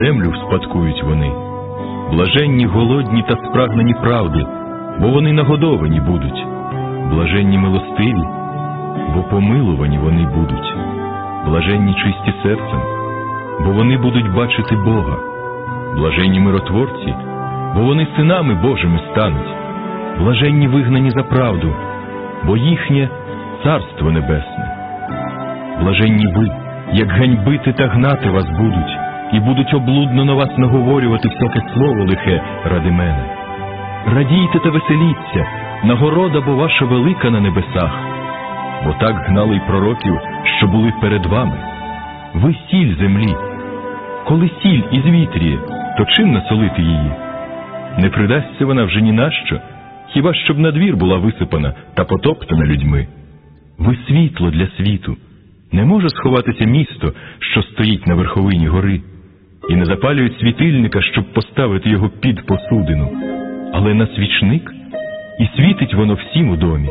Землю вспадкують вони. Блаженні голодні та спрагнені правди, бо вони нагодовані будуть. Блаженні милостиві, бо помилувані вони будуть. Блаженні чисті серцем, бо вони будуть бачити Бога. Блаженні миротворці, бо вони синами Божими стануть. Блаженні вигнані за правду, бо їхнє Царство Небесне. Блаженні ви, як ганьбити та гнати вас будуть, і будуть облудно на вас наговорювати всяке слово лихе ради мене. Радійте та веселіться, нагорода бо ваша велика на небесах, бо так гнали й пророків, що були перед вами. Ви сіль землі. Коли сіль ізвітріє, то чим насолити її? Не придасться вона вже ні на що, хіба щоб на двір була висипана та потоптана людьми. Ви світло для світу. Не може сховатися місто, що стоїть на верховині гори, і не запалюють світильника, щоб поставити його під посудину, але на свічник, і світить воно всім у домі.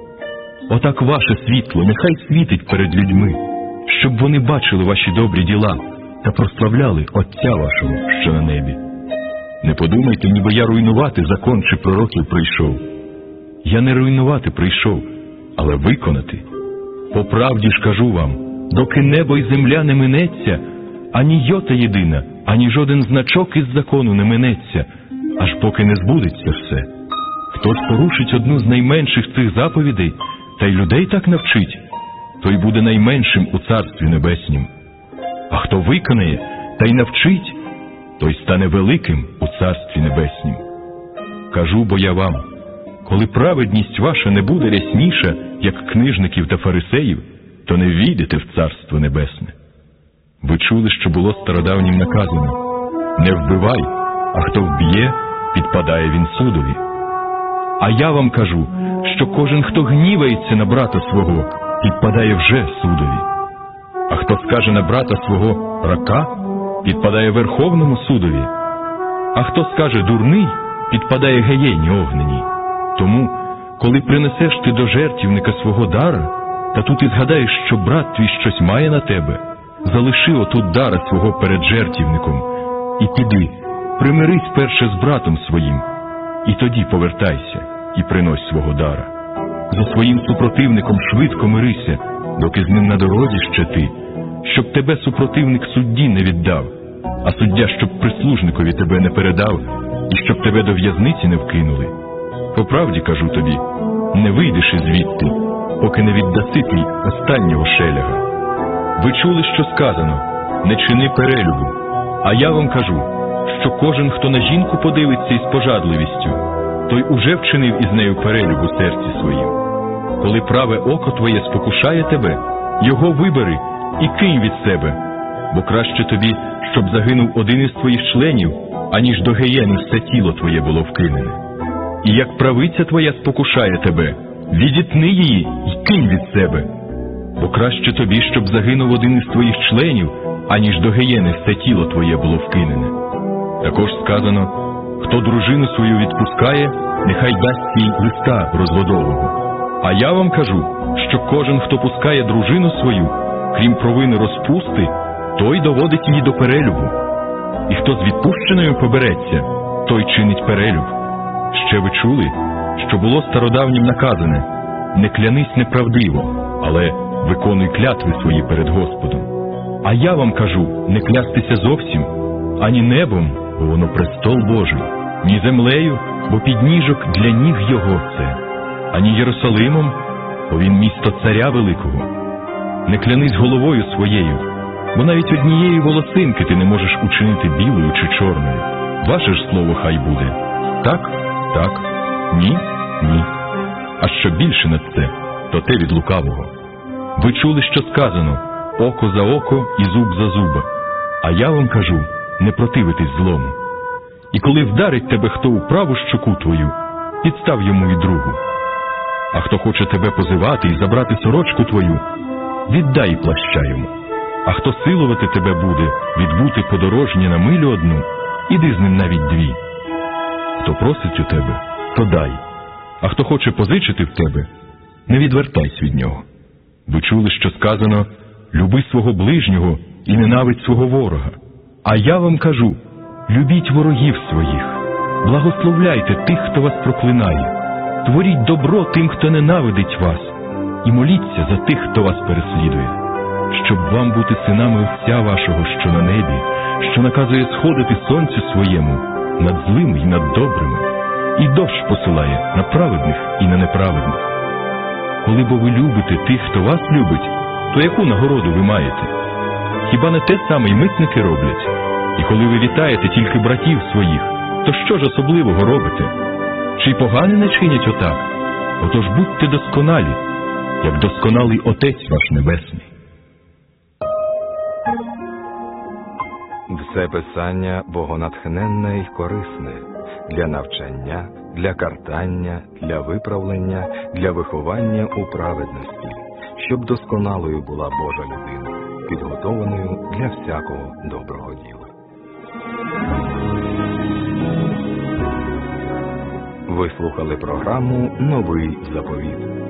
Отак ваше світло нехай світить перед людьми, щоб вони бачили ваші добрі діла та прославляли Отця вашого, що на небі. Не подумайте, ніби я руйнувати закон чи пророків прийшов. Я не руйнувати прийшов, але виконати. По правді ж кажу вам, доки небо й земля не минеться, ані йота єдина, ані жоден значок із закону не минеться, аж поки не збудеться все. Хто ж порушить одну з найменших цих заповідей, та й людей так навчить, той буде найменшим у Царстві Небеснім. А хто виконає та й навчить, той стане великим у Царстві Небеснім. Кажу бо я вам, коли праведність ваша не буде рясніша, як книжників та фарисеїв, то не війдете в Царство Небесне. Ви чули, що було стародавнім наказано: не вбивай, а хто вб'є, підпадає він судові. А я вам кажу, що кожен, хто гнівається на брата свого, підпадає вже судові. А хто скаже на брата свого рака, підпадає Верховному судові. А хто скаже дурний, підпадає гієні огненій. Тому, коли принесеш ти до жертвівника свого дара, та тут і згадаєш, що брат твій щось має на тебе, залиши отут дара свого перед жертвівником, і піди, примирись перше з братом своїм, і тоді повертайся і принось свого дара. За своїм супротивником швидко мирися, доки з ним на дорозі ще ти, щоб тебе супротивник судді не віддав, а суддя, щоб прислужникові тебе не передав, і щоб тебе до в'язниці не вкинули. По правді кажу тобі, не вийдеш звідти, поки не віддаси ти останнього шеляга. Ви чули, що сказано: не чини перелюбу. А я вам кажу, що кожен, хто на жінку подивиться із пожадливістю, той уже вчинив із нею перелюб у серці своїм. Коли праве око твоє спокушає тебе, його вибери і кинь від себе, бо краще тобі, щоб загинув один із твоїх членів, аніж до гієни все тіло твоє було вкинене. І як правиця твоя спокушає тебе, відітни її й кинь від себе, бо краще тобі, щоб загинув один із твоїх членів, аніж до гієни все тіло твоє було вкинене. Також сказано: хто дружину свою відпускає, нехай дасть їй листа розводового. А я вам кажу, що кожен, хто пускає дружину свою, крім провини розпусти, той доводить її до перелюбу. І хто з відпущеною побереться, той чинить перелюб. Ще ви чули, що було стародавнім наказане: не клянись неправдиво, але виконуй клятви свої перед Господом. А я вам кажу, не клястися зовсім, ані небом, бо воно престол Божий, ні землею, бо підніжок для ніг його це, ані Єрусалимом, бо він місто царя великого. Не клянись головою своєю, бо навіть однієї волосинки ти не можеш учинити білою чи чорною. Ваше ж слово хай буде так, так, ні, ні. А що більше над це, то те від лукавого. Ви чули, що сказано: око за око і зуб за зуба. А я вам кажу, не противитись злому. І коли вдарить тебе хто у праву щоку твою, підстав йому і другу. А хто хоче тебе позивати і забрати сорочку твою, віддай плаща йому. А хто силувати тебе буде відбути подорожнє на милю одну, іди з ним навіть дві. Хто просить у тебе, то дай. А хто хоче позичити в тебе, не відвертайся від нього. Ви чули, що сказано: люби свого ближнього і ненавидь свого ворога. А я вам кажу, любіть ворогів своїх, благословляйте тих, хто вас проклинає, творіть добро тим, хто ненавидить вас, і моліться за тих, хто вас переслідує, щоб вам бути синами Отця вашого, що на небі, що наказує сходити сонцю своєму над злими і над добрими, і дощ посилає на праведних і на неправедних. Коли бо ви любите тих, хто вас любить, то яку нагороду ви маєте? Хіба не те саме й митники роблять? І коли ви вітаєте тільки братів своїх, то що ж особливого робите? Чи й погане не чинять отак? Отож будьте досконалі, як досконалий Отець ваш Небесний. Все писання богонатхненне й корисне для навчання, для картання, для виправлення, для виховання у праведності, щоб досконалою була Божа людина, підготованою для всякого доброго діла. Ви слухали програму «Новий заповіт».